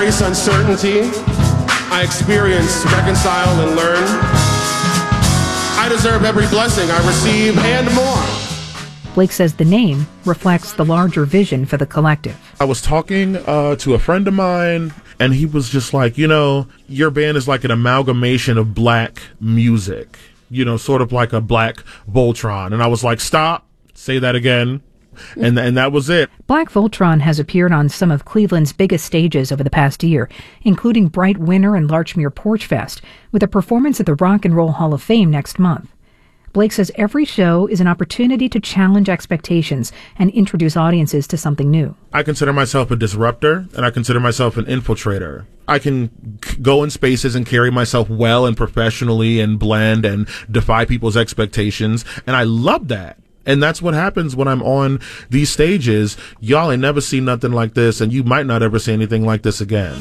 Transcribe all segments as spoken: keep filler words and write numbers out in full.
embrace uncertainty. I experience, reconcile, and learn. I deserve every blessing I receive and more. Blake says the name reflects the larger vision for the collective. I was talking uh, to a friend of mine, and he was just like, you know, your band is like an amalgamation of black music, you know, sort of like a black Voltron. And I was like, stop, say that again. And and that was it. Black Voltron has appeared on some of Cleveland's biggest stages over the past year, including Bright Winter and Larchmere Porch Fest, with a performance at the Rock and Roll Hall of Fame next month. Blake says every show is an opportunity to challenge expectations and introduce audiences to something new. I consider myself a disruptor, and I consider myself an infiltrator. I can go in spaces and carry myself well and professionally and blend and defy people's expectations, and I love that. And that's what happens when I'm on these stages. Y'all ain't never seen nothing like this, and you might not ever see anything like this again.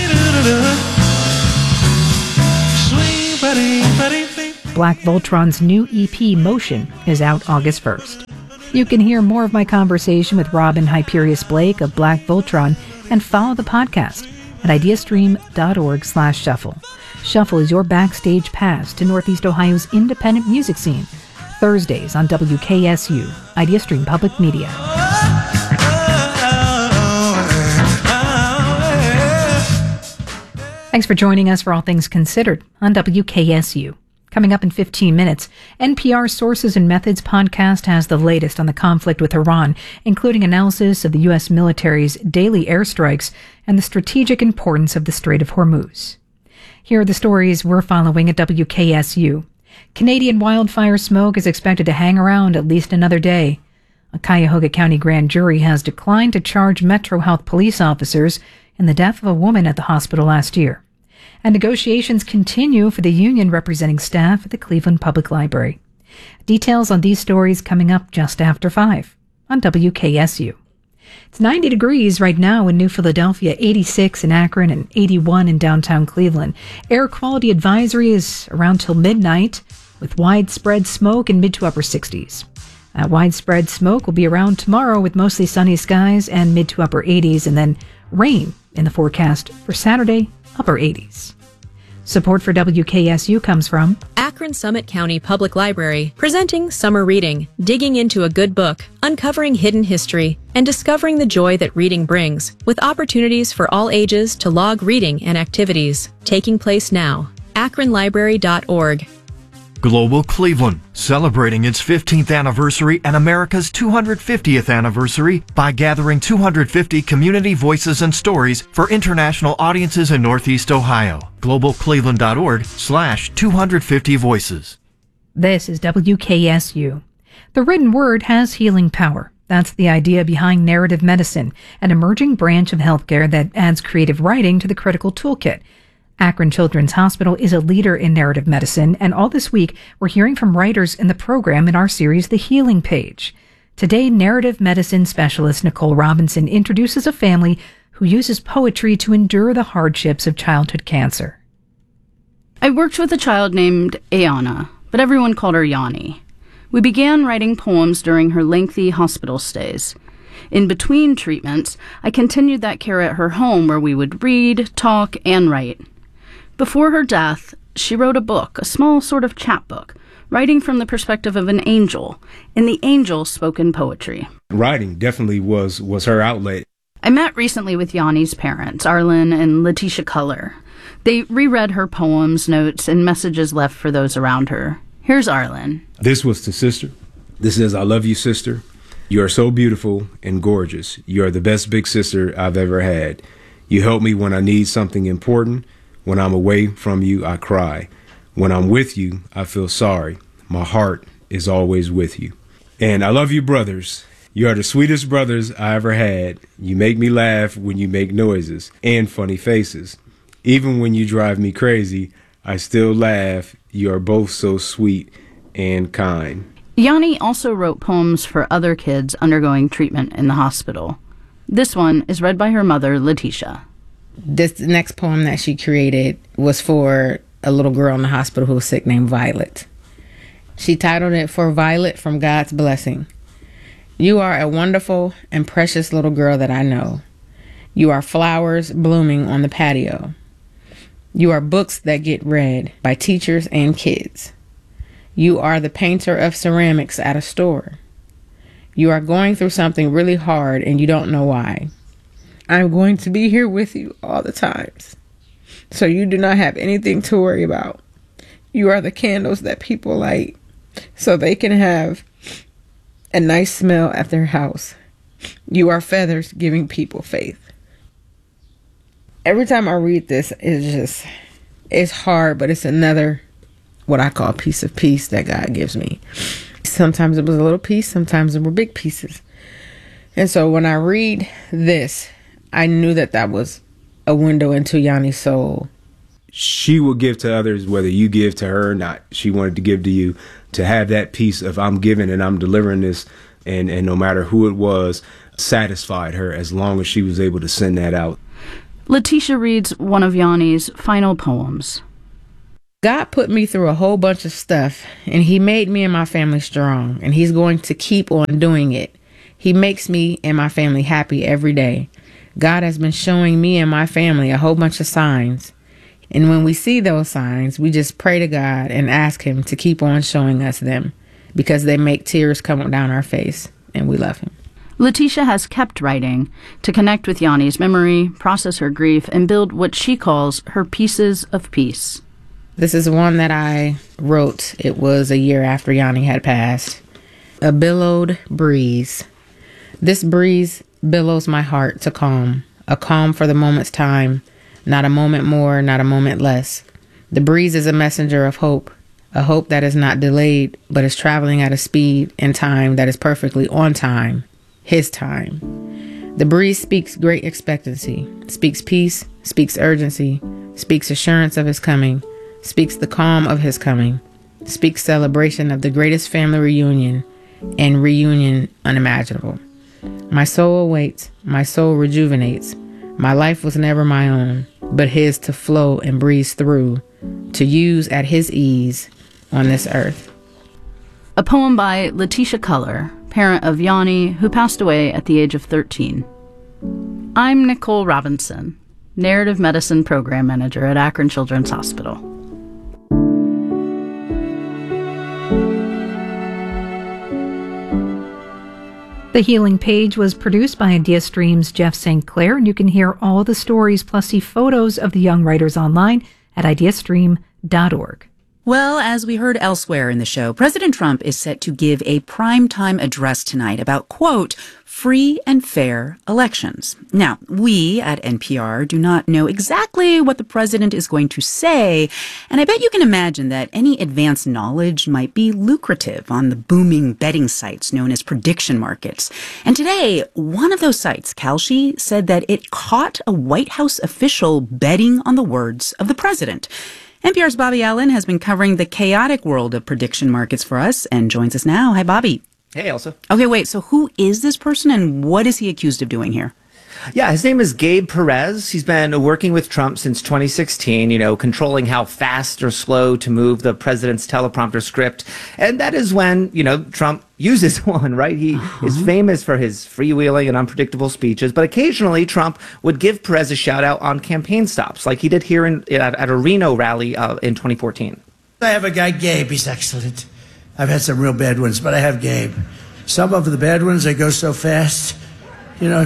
Black Voltron's new E P, Motion, is out August first. You can hear more of my conversation with Robin Hyperius Blake of Black Voltron and follow the podcast at ideastream.org slash shuffle. Shuffle is your backstage pass to Northeast Ohio's independent music scene. Thursdays on W K S U, IdeaStream Public Media. Thanks for joining us for All Things Considered on W K S U. Coming up in fifteen minutes, N P R's Sources and Methods podcast has the latest on the conflict with Iran, including analysis of the U S military's daily airstrikes and the strategic importance of the Strait of Hormuz. Here are the stories we're following at W K S U. Canadian wildfire smoke is expected to hang around at least another day. A Cuyahoga County grand jury has declined to charge Metro Health police officers in the death of a woman at the hospital last year. And negotiations continue for the union representing staff at the Cleveland Public Library. Details on these stories coming up just after five on W K S U. It's ninety degrees right now in New Philadelphia, eighty-six in Akron, and eighty-one in downtown Cleveland. Air quality advisory is around till midnight, with widespread smoke in mid to upper sixties. That widespread smoke will be around tomorrow with mostly sunny skies and mid to upper eighties, and then rain in the forecast for Saturday, upper eighties. Support for W K S U comes from Akron Summit County Public Library, presenting Summer Reading, digging into a good book, uncovering hidden history, and discovering the joy that reading brings, with opportunities for all ages to log reading and activities. Taking place now. akron library dot org. Global Cleveland, celebrating its fifteenth anniversary and America's two hundred fiftieth anniversary by gathering two hundred fifty community voices and stories for international audiences in Northeast Ohio. global cleveland dot org slash two hundred fifty voices. This is W K S U. The written word has healing power. That's the idea behind narrative medicine, an emerging branch of healthcare that adds creative writing to the critical toolkit. Akron Children's Hospital is a leader in narrative medicine, and all this week we're hearing from writers in the program in our series, The Healing Page. Today, narrative medicine specialist Nicole Robinson introduces a family who uses poetry to endure the hardships of childhood cancer. I worked with a child named Ayana, but everyone called her Yanni. We began writing poems during her lengthy hospital stays. In between treatments, I continued that care at her home where we would read, talk, and write. Before her death, she wrote a book, a small sort of chapbook, writing from the perspective of an angel, and the angel spoke in poetry. Writing definitely was, was her outlet. I met recently with Yanni's parents, Arlen and Letitia Culler. They reread her poems, notes, and messages left for those around her. Here's Arlen. This was to sister. This is, I love you, sister. You are so beautiful and gorgeous. You are the best big sister I've ever had. You help me when I need something important. When I'm away from you, I cry. When I'm with you, I feel sorry. My heart is always with you. And I love you, brothers. You are the sweetest brothers I ever had. You make me laugh when you make noises and funny faces. Even when you drive me crazy, I still laugh. You are both so sweet and kind. Yanni also wrote poems for other kids undergoing treatment in the hospital. This one is read by her mother, Letitia. This next poem that she created was for a little girl in the hospital who was sick named Violet. She titled it, For Violet from God's Blessing. You are a wonderful and precious little girl that I know. You are flowers blooming on the patio. You are books that get read by teachers and kids. You are the painter of ceramics at a store. You are going through something really hard and you don't know why. I'm going to be here with you all the times, so you do not have anything to worry about. You are the candles that people light so they can have a nice smell at their house. You are feathers giving people faith. Every time I read this, it's just, it's hard, but it's another, what I call piece of peace that God gives me. Sometimes it was a little piece, sometimes it were big pieces. And so when I read this, I knew that that was a window into Yanni's soul. She will give to others whether you give to her or not. She wanted to give to you, to have that piece of I'm giving and I'm delivering this, and, and no matter who it was, satisfied her as long as she was able to send that out. Letitia reads one of Yanni's final poems. God put me through a whole bunch of stuff, and he made me and my family strong, and he's going to keep on doing it. He makes me and my family happy every day. God has been showing me and my family a whole bunch of signs. And when we see those signs, we just pray to God and ask him to keep on showing us them, because they make tears come down our face, and we love him. Letitia has kept writing to connect with Yanni's memory, process her grief, and build what she calls her pieces of peace. This is one that I wrote. It was a year after Yanni had passed. A billowed breeze. This breeze billows my heart to calm, a calm for the moment's time, not a moment more, not a moment less. The breeze is a messenger of hope, a hope that is not delayed, but is traveling at a speed and time that is perfectly on time, his time. The breeze speaks great expectancy, speaks peace, speaks urgency, speaks assurance of his coming, speaks the calm of his coming, speaks celebration of the greatest family reunion, and reunion unimaginable. My soul awaits, my soul rejuvenates. My life was never my own, but his to flow and breeze through, to use at his ease on this earth. A poem by Letitia Culler, parent of Yanni, who passed away at the age of thirteen. I'm Nicole Robinson, Narrative Medicine Program Manager at Akron Children's Hospital. The Healing Page was produced by IdeaStream's Jeff Saint Clair, and you can hear all the stories plus see photos of the young writers online at ideastream dot org. Well, as we heard elsewhere in the show, President Trump is set to give a primetime address tonight about, quote, free and fair elections. Now, we at N P R do not know exactly what the president is going to say, and I bet you can imagine that any advanced knowledge might be lucrative on the booming betting sites known as prediction markets. And today, one of those sites, Kalshi, said that it caught a White House official betting on the words of the president. N P R's Bobby Allen has been covering the chaotic world of prediction markets for us and joins us now. Hi, Bobby. Hey, Elsa. Okay, wait, so who is this person and what is he accused of doing here? Yeah, his name is Gabe Perez. He's been working with Trump since twenty sixteen, you know, controlling how fast or slow to move the president's teleprompter script. And that is when, you know, Trump uses one, right? He uh-huh. is famous for his freewheeling and unpredictable speeches, but occasionally Trump would give Perez a shout out on campaign stops, like he did here in, at, at a Reno rally uh, in twenty fourteen. I have a guy, Gabe. He's excellent. I've had some real bad ones, but I have Gabe. Some of the bad ones, they go so fast. You know,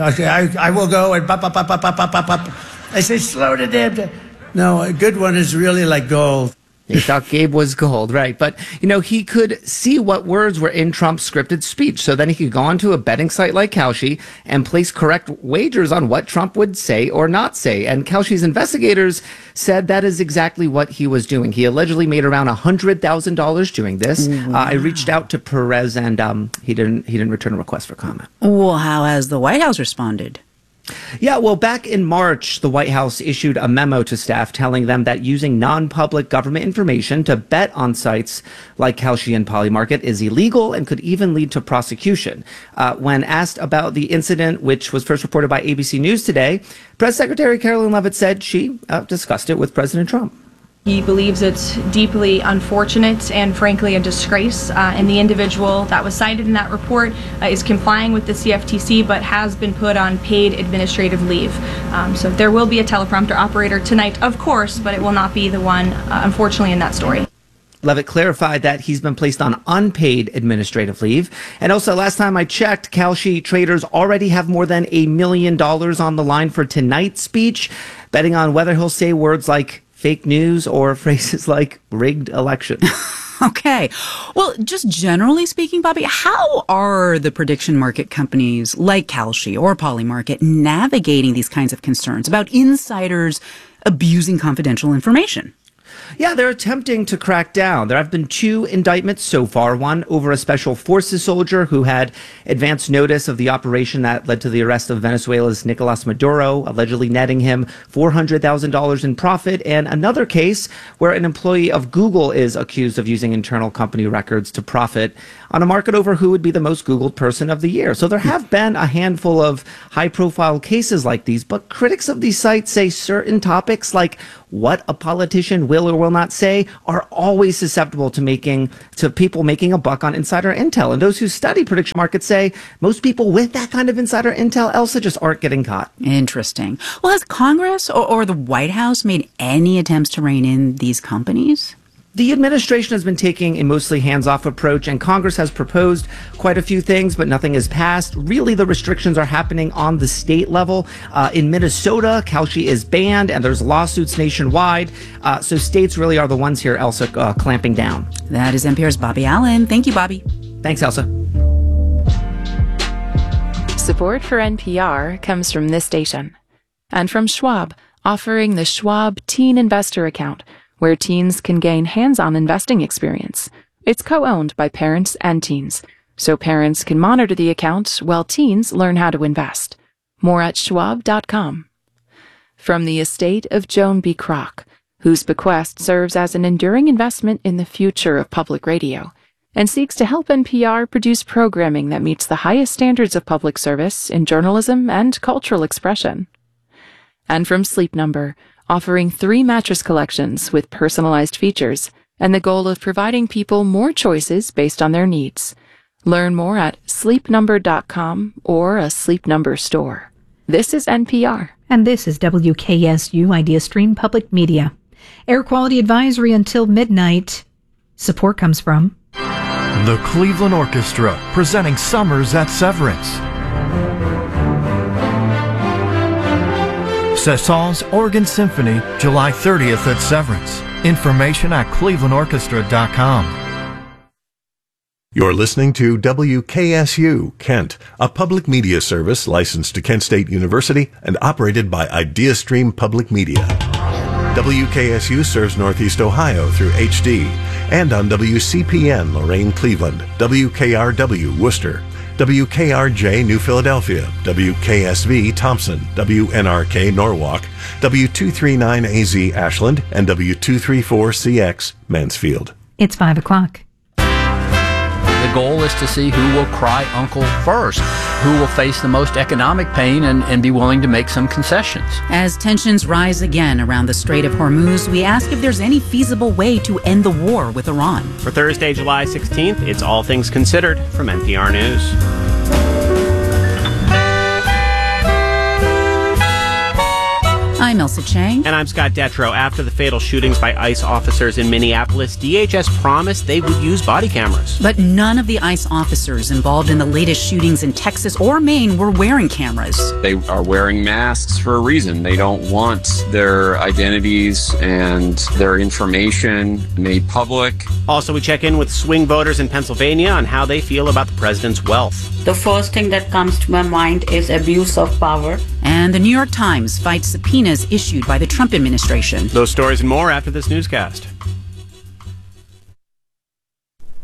I, I will go and pop, pop, pop, pop, pop, pop, pop. I say, slow the damn down. No, a good one is really like gold. He thought Gabe was gold, right? But, you know, he could see what words were in Trump's scripted speech. So then he could go onto a betting site like Kalshi and place correct wagers on what Trump would say or not say. And Kalshi's investigators said that is exactly what he was doing. He allegedly made around one hundred thousand dollars doing this. Wow. Uh, I reached out to Perez and um, he didn't he didn't return a request for comment. Well, how has the White House responded? Yeah, well, back in March, the White House issued a memo to staff telling them that using non-public government information to bet on sites like Kalshi and Polymarket is illegal and could even lead to prosecution. Uh, when asked about the incident, which was first reported by A B C News today, Press Secretary Carolyn Leavitt said she uh, discussed it with President Trump. He believes it's deeply unfortunate and frankly a disgrace. Uh, and the individual that was cited in that report uh, is complying with the C F T C but has been put on paid administrative leave. Um, so there will be a teleprompter operator tonight, of course, but it will not be the one, uh, unfortunately, in that story. Levitt clarified that he's been placed on unpaid administrative leave. And also, last time I checked, Kalshi traders already have more than a million dollars on the line for tonight's speech, betting on whether he'll say words like fake news or phrases like rigged election. Okay. Well, just generally speaking, Bobby, how are the prediction market companies like Kalshi or Polymarket navigating these kinds of concerns about insiders abusing confidential information? Yeah, they're attempting to crack down. There have been two indictments so far, one over a special forces soldier who had advance notice of the operation that led to the arrest of Venezuela's Nicolas Maduro, allegedly netting him four hundred thousand dollars in profit, and another case where an employee of Google is accused of using internal company records to profit on a market over who would be the most Googled person of the year. So there have been a handful of high-profile cases like these, but critics of these sites say certain topics like what a politician will or will not say are always susceptible to making to people making a buck on insider intel. And those who study prediction markets say most people with that kind of insider intel, Elsa, just aren't getting caught. Interesting. Well, has Congress or, or the White House made any attempts to rein in these companies? The administration has been taking a mostly hands-off approach, and Congress has proposed quite a few things, but nothing has passed. Really, the restrictions are happening on the state level. Uh, in Minnesota, Kalshi is banned, and there's lawsuits nationwide. Uh, so states really are the ones here, Elsa, uh, clamping down. That is N P R's Bobby Allen. Thank you, Bobby. Thanks, Elsa. Support for N P R comes from this station and from Schwab, offering the Schwab Teen Investor Account, where teens can gain hands-on investing experience. It's co-owned by parents and teens, so parents can monitor the account while teens learn how to invest. More at schwab dot com. From the estate of Joan B. Kroc, whose bequest serves as an enduring investment in the future of public radio, and seeks to help N P R produce programming that meets the highest standards of public service in journalism and cultural expression. And from Sleep Number, offering three mattress collections with personalized features and the goal of providing people more choices based on their needs. Learn more at sleep number dot com or a Sleep Number store. This is N P R. And this is W K S U Idea Stream Public Media. Air quality advisory until midnight. Support comes from the Cleveland Orchestra, presenting Summers at Severance. Cessons Organ Symphony, July thirtieth at Severance. Information at cleveland orchestra dot com. You're listening to W K S U, Kent, a public media service licensed to Kent State University and operated by IdeaStream Public Media. W K S U serves Northeast Ohio through H D and on W C P N Lorain Cleveland, W K R W Worcester, W K R J New Philadelphia, W K S V Thompson, W N R K Norwalk, W two thirty-nine A Z Ashland, and W two thirty-four C X Mansfield. It's five o'clock. The goal is to see who will cry uncle first, who will face the most economic pain and, and be willing to make some concessions. As tensions rise again around the Strait of Hormuz, we ask if there's any feasible way to end the war with Iran. For Thursday, July sixteenth, it's All Things Considered from N P R News. I'm Elsa Chang. And I'm Scott Detrow. After the fatal shootings by ICE officers in Minneapolis, D H S promised they would use body cameras. But none of the ICE officers involved in the latest shootings in Texas or Maine were wearing cameras. They are wearing masks for a reason. They don't want their identities and their information made public. Also, we check in with swing voters in Pennsylvania on how they feel about the president's wealth. The first thing that comes to my mind is abuse of power. And the New York Times fights subpoenas issued by the Trump administration. Those stories and more after this newscast.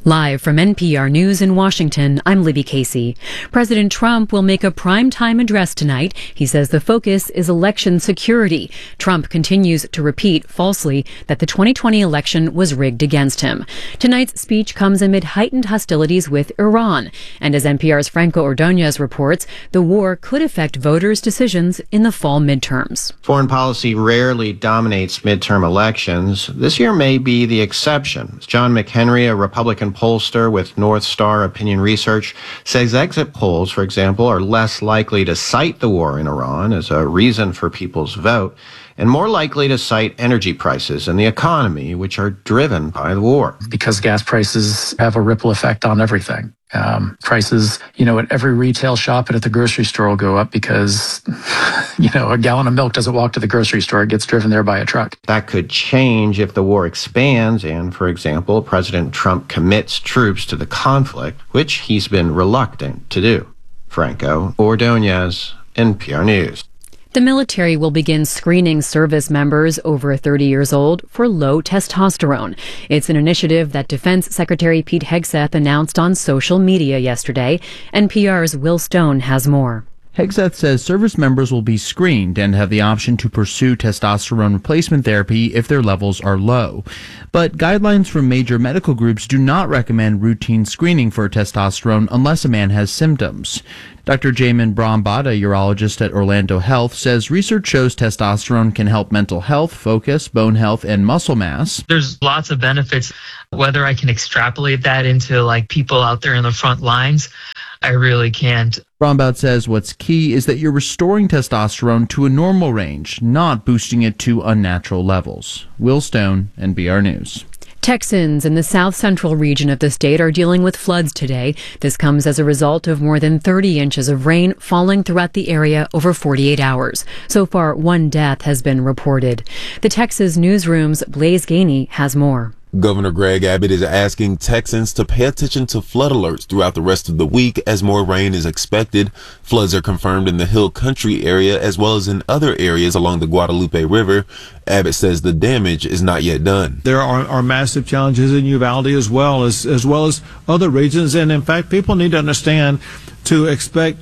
Live from N P R News in Washington, I'm Libby Casey. President Trump will make a primetime address tonight. He says the focus is election security. Trump continues to repeat falsely that the twenty twenty election was rigged against him. Tonight's speech comes amid heightened hostilities with Iran. And as N P R's Franco Ordonez reports, the war could affect voters' decisions in the fall midterms. Foreign policy rarely dominates midterm elections. This year may be the exception. John McHenry, a Republican pollster with North Star Opinion Research, says exit polls, for example, are less likely to cite the war in Iran as a reason for people's vote, and more likely to cite energy prices and the economy, which are driven by the war. Because gas prices have a ripple effect on everything. Um, prices, you know, at every retail shop and at the grocery store will go up because, you know, a gallon of milk doesn't walk to the grocery store. It gets driven there by a truck. That could change if the war expands and, for example, President Trump commits troops to the conflict, which he's been reluctant to do. Franco Ordonez, N P R News. The military will begin screening service members over thirty years old for low testosterone. It's an initiative that Defense Secretary Pete Hegseth announced on social media yesterday. N P R's Will Stone has more. Hegseth says service members will be screened and have the option to pursue testosterone replacement therapy if their levels are low. But guidelines from major medical groups do not recommend routine screening for testosterone unless a man has symptoms. Doctor Jamin Brahmbhatt, a urologist at Orlando Health, says research shows testosterone can help mental health, focus, bone health, and muscle mass. There's lots of benefits. Whether I can extrapolate that into like people out there in the front lines, I really can't. Brahmbhatt says what's key is that you're restoring testosterone to a normal range, not boosting it to unnatural levels. Will Stone, N P R News. Texans in the south-central region of the state are dealing with floods today. This comes as a result of more than thirty inches of rain falling throughout the area over forty-eight hours. So far, one death has been reported. The Texas Newsroom's Blaise Gainey has more. Governor Greg Abbott is asking Texans to pay attention to flood alerts throughout the rest of the week as more rain is expected. Floods are confirmed in the Hill Country area as well as in other areas along the Guadalupe River. Abbott says the damage is not yet done. There are, are massive challenges in Uvalde as well as as well as other regions, and in fact, people need to understand to expect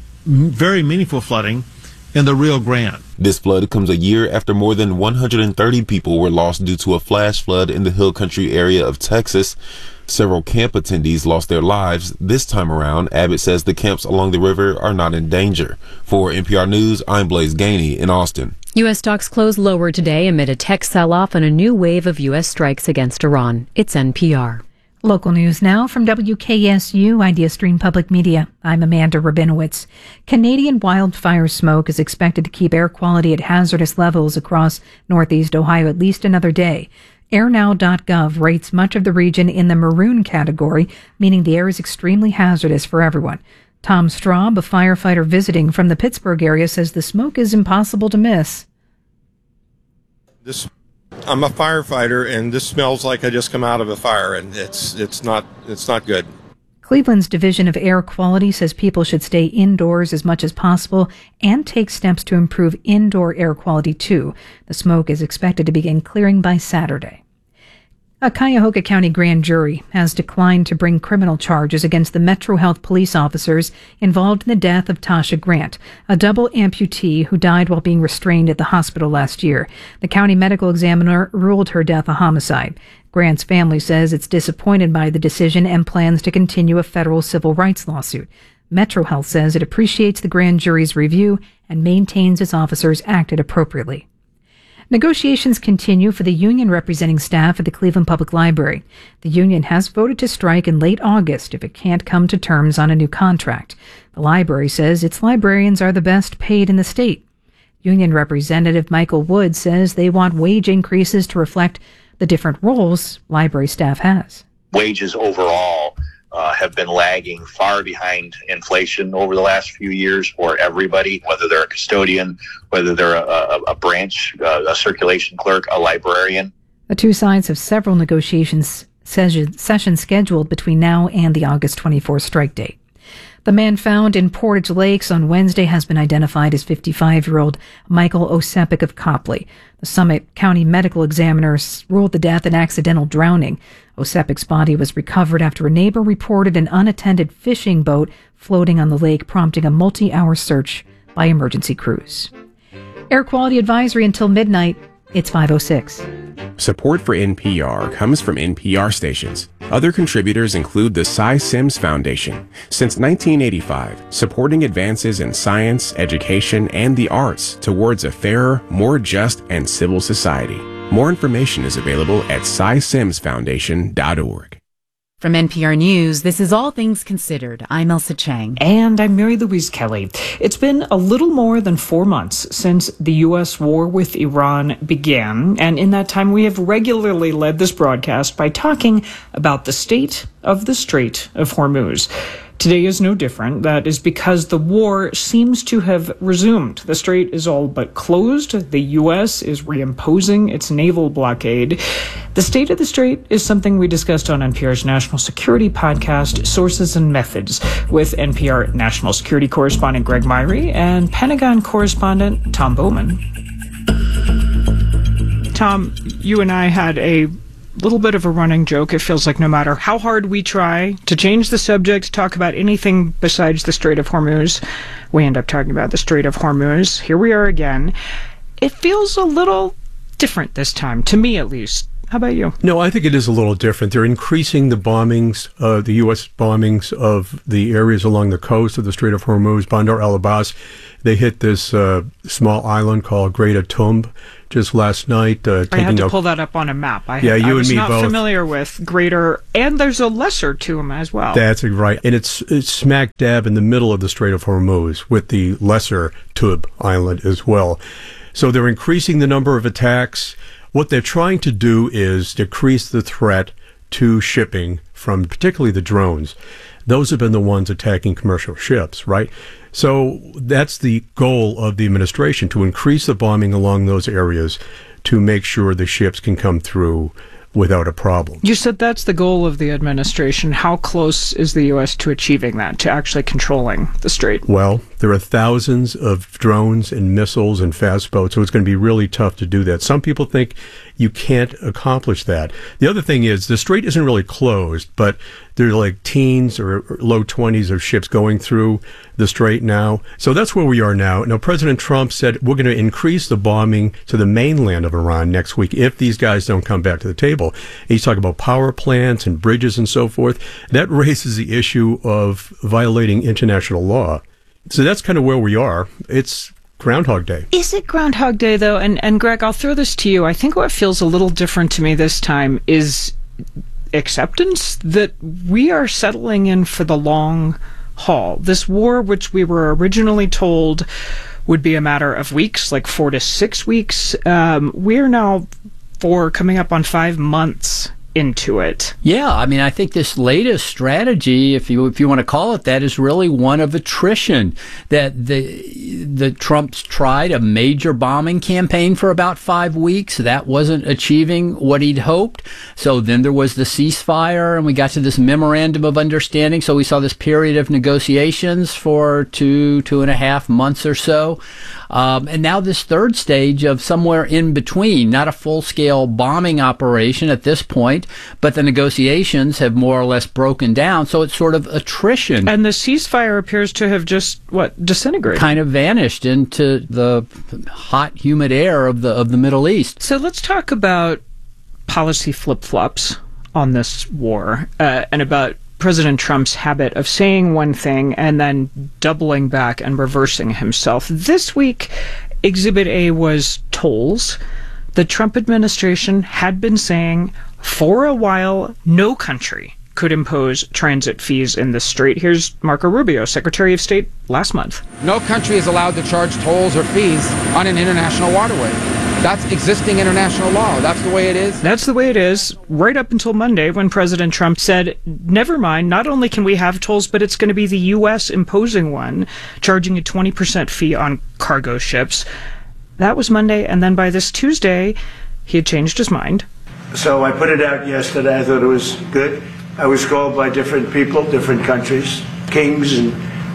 very meaningful flooding in the Rio Grande. This flood comes a year after more than one hundred thirty people were lost due to a flash flood in the Hill Country area of Texas. Several camp attendees lost their lives. This time around, Abbott says the camps along the river are not in danger. For N P R News, I'm Blaise Gainey in Austin. U S stocks closed lower today amid a tech sell-off and a new wave of U S strikes against Iran. It's N P R. Local news now from W K S U IdeaStream Public Media. I'm Amanda Rabinowitz. Canadian wildfire smoke is expected to keep air quality at hazardous levels across northeast Ohio at least another day. air now dot gov rates much of the region in the maroon category, meaning the air is extremely hazardous for everyone. Tom Straub, a firefighter visiting from the Pittsburgh area, says the smoke is impossible to miss. This I'm a firefighter, and this smells like I just come out of a fire, and it's it's not it's not good. Cleveland's Division of Air Quality says people should stay indoors as much as possible and take steps to improve indoor air quality too. The smoke is expected to begin clearing by Saturday. A Cuyahoga County grand jury has declined to bring criminal charges against the Metro Health police officers involved in the death of Tasha Grant, a double amputee who died while being restrained at the hospital last year. The county medical examiner ruled her death a homicide. Grant's family says it's disappointed by the decision and plans to continue a federal civil rights lawsuit. Metro Health says it appreciates the grand jury's review and maintains its officers acted appropriately. Negotiations continue for the union representing staff at the Cleveland Public Library. The union has voted to strike in late August if it can't come to terms on a new contract. The library says its librarians are the best paid in the state. Union Representative Michael Wood says they want wage increases to reflect the different roles library staff has. Wages overall Uh, have been lagging far behind inflation over the last few years for everybody, whether they're a custodian, whether they're a, a, a branch, uh, a circulation clerk, a librarian. The two sides have several negotiations sessions scheduled between now and the August twenty-fourth strike date. The man found in Portage Lakes on Wednesday has been identified as fifty-five-year-old Michael Osepic of Copley. The Summit County medical examiner ruled the death an accidental drowning. Osepic's body was recovered after a neighbor reported an unattended fishing boat floating on the lake, prompting a multi-hour search by emergency crews. Air quality advisory until midnight. It's five oh six. Support for N P R comes from N P R stations. Other contributors include the Cy Sims Foundation. Since nineteen eighty-five, supporting advances in science, education, and the arts towards a fairer, more just, and civil society. More information is available at cy sims foundation dot org. From N P R News, this is All Things Considered. I'm Elsa Chang. And I'm Mary Louise Kelly. It's been a little more than four months since the U S war with Iran began, and in that time we have regularly led this broadcast by talking about the state of the Strait of Hormuz. Today is no different. That is because the war seems to have resumed. The strait is all but closed. The U S is reimposing its naval blockade. The state of the strait is something we discussed on N P R's national security podcast, Sources and Methods, with N P R national security correspondent Greg Myrie and Pentagon correspondent Tom Bowman. Tom, you and I had a little bit of a running joke. It feels like no matter how hard we try to change the subject, talk about anything besides the Strait of Hormuz, we end up talking about the Strait of Hormuz. Here we are again. It feels a little different this time, to me at least. How about you? No, I think it is a little different. They're increasing the bombings, uh, the U S bombings of the areas along the coast of the Strait of Hormuz, Bandar al-Abbas. They hit this uh, small island called Great Atum just last night. Uh, I had to out- pull that up on a map. I, yeah, you I and was me not both. familiar with Greater, and there's a lesser Tum as well. That's right. And it's, it's smack dab in the middle of the Strait of Hormuz with the lesser Tub Island as well. So they're increasing the number of attacks. What they're trying to do is decrease the threat to shipping from particularly the drones. Those have been the ones attacking commercial ships, right? So that's the goal of the administration, to increase the bombing along those areas to make sure the ships can come through without a problem. You said that's the goal of the administration. How close is the U S to achieving that, to actually controlling the strait? Well, there are thousands of drones and missiles and fast boats, so it's going to be really tough to do that. Some people think you can't accomplish that. The other thing is the strait isn't really closed, but there are like teens or low twenties of ships going through the strait now. So that's where we are now. Now, President Trump said we're going to increase the bombing to the mainland of Iran next week if these guys don't come back to the table. He's talking about power plants and bridges and so forth. That raises the issue of violating international law. So that's kind of where we are. It's Groundhog Day. Is it Groundhog Day, though? And, and Greg, I'll throw this to you. I think what feels a little different to me this time is acceptance that we are settling in for the long haul. This war, which we were originally told would be a matter of weeks, like four to six weeks, um, we are now four, coming up on five months into it. Yeah, I mean, I think this latest strategy, if you if you want to call it that, is really one of attrition. That the the Trumps tried a major bombing campaign for about five weeks. That wasn't achieving what he'd hoped. So then there was the ceasefire, and we got to this memorandum of understanding. So we saw this period of negotiations for two two and a half months or so. Um, and now this third stage of somewhere in between, not a full-scale bombing operation at this point, but the negotiations have more or less broken down, so it's sort of attrition. And the ceasefire appears to have just, what, disintegrated? Kind of vanished into the hot, humid air of the of the Middle East. So let's talk about policy flip-flops on this war, uh, and about President Trump's habit of saying one thing and then doubling back and reversing himself. This week, Exhibit A was tolls. The Trump administration had been saying for a while no country could impose transit fees in the strait. Here's Marco Rubio, Secretary of State, last month. No country is allowed to charge tolls or fees on an international waterway. That's existing international law. That's the way it is. That's the way it is, right up until Monday when President Trump said, never mind, not only can we have tolls, but it's going to be the U S imposing one, charging a twenty percent fee on cargo ships. That was Monday, and then by this Tuesday, he had changed his mind. So I put it out yesterday. I thought it was good. I was called by different people, different countries, kings and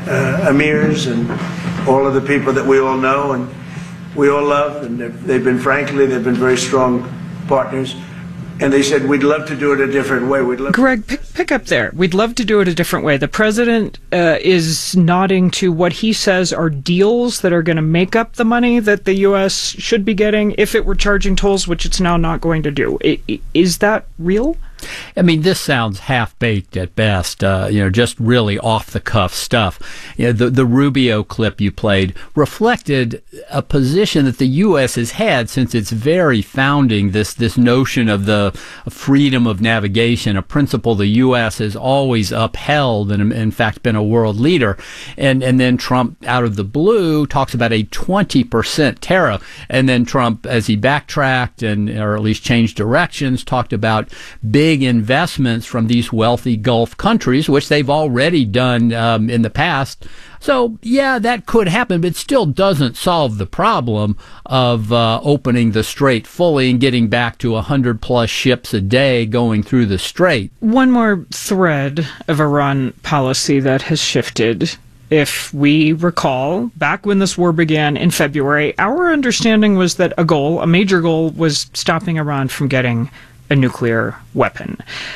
uh, emirs and all of the people that we all know and we all love, and they've, they've been, frankly, they've been very strong partners. And they said, we'd love to do it a different way. We'd love Greg, pick, pick up there. We'd love to do it a different way. The president uh, is nodding to what he says are deals that are going to make up the money that the U S should be getting if it were charging tolls, which it's now not going to do. I, I, is that real? I mean, this sounds half-baked at best, uh, you know, just really off-the-cuff stuff. You know, the, the Rubio clip you played reflected a position that the U S has had since its very founding, this, this notion of the freedom of navigation, a principle the U S has always upheld and, in fact, been a world leader. And, and then Trump, out of the blue, talks about a twenty percent tariff. And then Trump, as he backtracked and, or at least changed directions, talked about big investments from these wealthy Gulf countries, which they've already done um, in the past. So, yeah, that could happen, but it still doesn't solve the problem of uh, opening the strait fully and getting back to one hundred plus ships a day going through the strait. One more thread of Iran policy that has shifted. If we recall, back when this war began in February, our understanding was that a goal, a major goal, was stopping Iran from getting a nuclear weapon.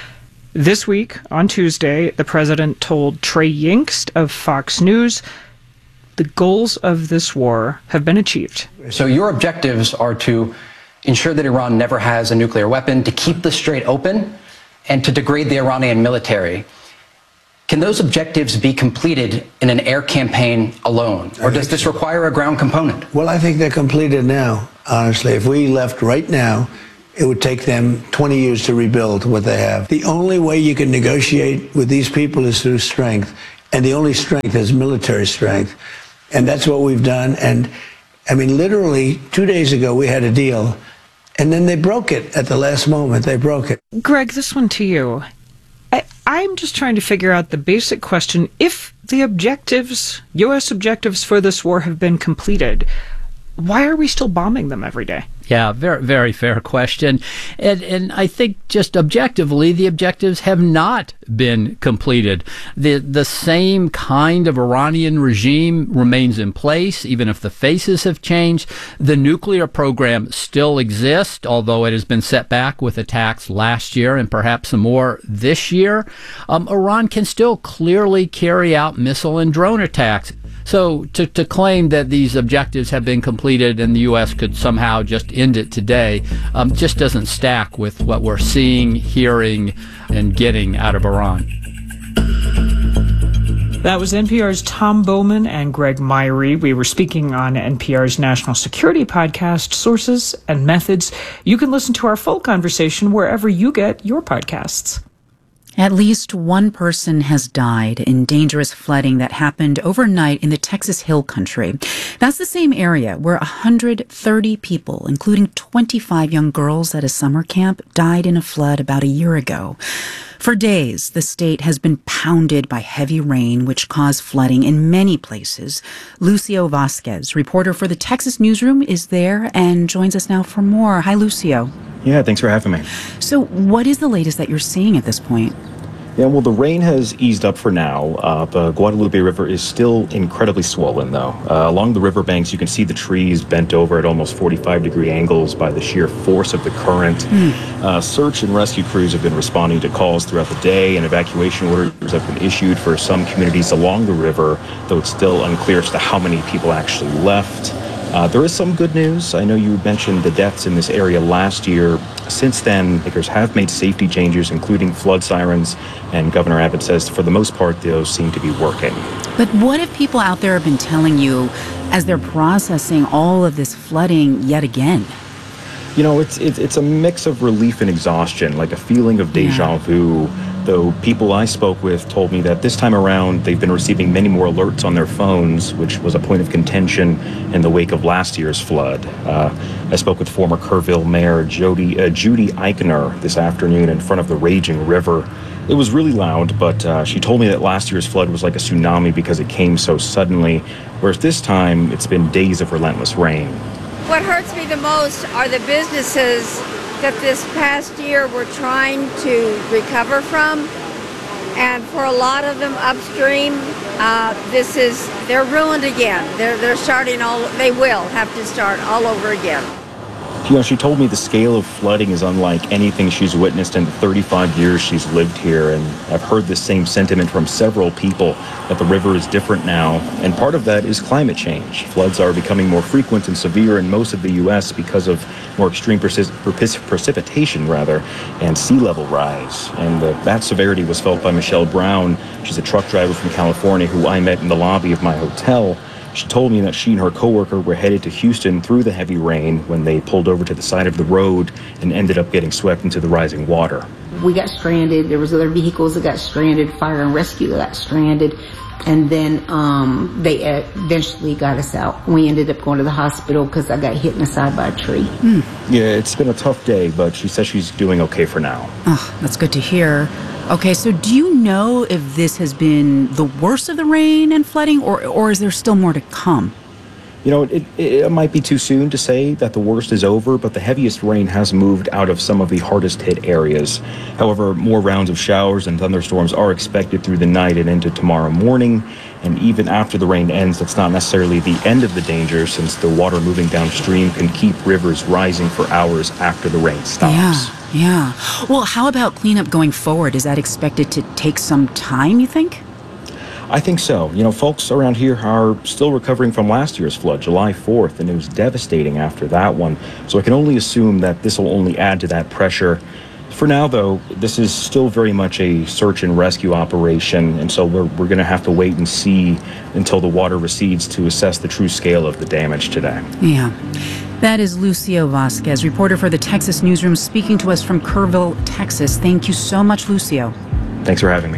This week, on Tuesday, the president told Trey Yingst of Fox News the goals of this war have been achieved. So your objectives are to ensure that Iran never has a nuclear weapon, to keep the strait open, and to degrade the Iranian military. Can those objectives be completed in an air campaign alone, or does this require a ground component? Well, I think they're completed now, honestly. If we left right now, it would take them twenty years to rebuild what they have. The only way you can negotiate with these people is through strength, and the only strength is military strength. And that's what we've done. And, I mean, literally, two days ago, we had a deal, and then they broke it at the last moment. They broke it. Greg, this one to you. I, I'm just trying to figure out the basic question. If the objectives, U S objectives for this war have been completed, why are we still bombing them every day? Yeah, very, very fair question. And, and I think just objectively, the objectives have not been completed. The, the same kind of Iranian regime remains in place, even if the faces have changed. The nuclear program still exists, although it has been set back with attacks last year and perhaps some more this year. Um, Iran can still clearly carry out missile and drone attacks. So to, to claim that these objectives have been completed and the U S could somehow just end it today um, just doesn't stack with what we're seeing, hearing, and getting out of Iran. That was N P R's Tom Bowman and Greg Myrie. We were speaking on N P R's national security podcast, Sources and Methods. You can listen to our full conversation wherever you get your podcasts. At least one person has died in dangerous flooding that happened overnight in the Texas Hill Country. That's the same area where one hundred thirty people, including twenty-five young girls at a summer camp, died in a flood about a year ago. For days, the state has been pounded by heavy rain, which caused flooding in many places. Lucio Vasquez, reporter for the Texas Newsroom, is there and joins us now for more. Hi, Lucio. Yeah, thanks for having me. So what is the latest that you're seeing at this point? Yeah, well, the rain has eased up for now. Uh, the Guadalupe River is still incredibly swollen, though. Uh, along the riverbanks, you can see the trees bent over at almost forty-five degree angles by the sheer force of the current. Mm. Uh, search and rescue crews have been responding to calls throughout the day, and evacuation orders have been issued for some communities along the river, though it's still unclear as to how many people actually left. Uh, there is some good news. I know you mentioned the deaths in this area last year. Since then, makers have made safety changes, including flood sirens, and Governor Abbott says for the most part, those seem to be working. But what if people out there have been telling you as they're processing all of this flooding yet again? You know, it's it's, it's a mix of relief and exhaustion, like a feeling of deja yeah. vu. Though people I spoke with told me that this time around they've been receiving many more alerts on their phones, which was a point of contention in the wake of last year's flood. Uh, I spoke with former Kerrville Mayor Jody, uh, Judy Eichner this afternoon in front of the raging river. It was really loud, but uh, she told me that last year's flood was like a tsunami because it came so suddenly, whereas this time it's been days of relentless rain. What hurts me the most are the businesses that this past year we're trying to recover from, and for a lot of them upstream, uh, this is, they're ruined again. They're, they're starting all, they will have to start all over again. You know, she told me the scale of flooding is unlike anything she's witnessed in the thirty-five years she's lived here, and I've heard the same sentiment from several people that the river is different now, and part of that is climate change. Floods are becoming more frequent and severe in most of the U S because of more extreme persis- perpis- precipitation, rather, and sea level rise. And uh, that severity was felt by Michelle Brown. She's a truck driver from California who I met in the lobby of my hotel. She told me that she and her coworker were headed to Houston through the heavy rain when they pulled over to the side of the road and ended up getting swept into the rising water. We got stranded. There was other vehicles that got stranded. Fire and rescue that got stranded. And then um, they eventually got us out. We ended up going to the hospital because I got hit in the side by a tree. Mm. Yeah, it's been a tough day, but she says she's doing okay for now. Oh, that's good to hear. Okay, so do you know if this has been the worst of the rain and flooding, or or is there still more to come? You know, it, it might be too soon to say that the worst is over, but the heaviest rain has moved out of some of the hardest hit areas. However, more rounds of showers and thunderstorms are expected through the night and into tomorrow morning. And even after the rain ends, that's not necessarily the end of the danger, since the water moving downstream can keep rivers rising for hours after the rain stops. Yeah, yeah. Well, how about cleanup going forward? Is that expected to take some time, you think? I think so. You know, folks around here are still recovering from last year's flood, July fourth, and it was devastating after that one. So I can only assume that this will only add to that pressure. For now, though, this is still very much a search and rescue operation, and so we're, we're going to have to wait and see until the water recedes to assess the true scale of the damage today. Yeah. That is Lucio Vasquez, reporter for the Texas Newsroom, speaking to us from Kerrville, Texas. Thank you so much, Lucio. Thanks for having me.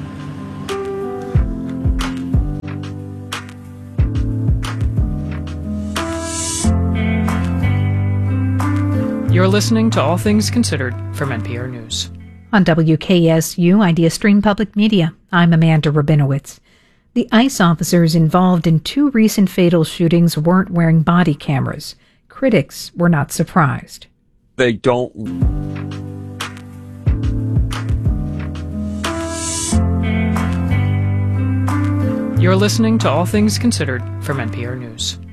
You're listening to All Things Considered from N P R News. On W K S U Idea Stream Public Media, I'm Amanda Rabinowitz. The ICE officers involved in two recent fatal shootings weren't wearing body cameras. Critics were not surprised. They don't. You're listening to All Things Considered from N P R News.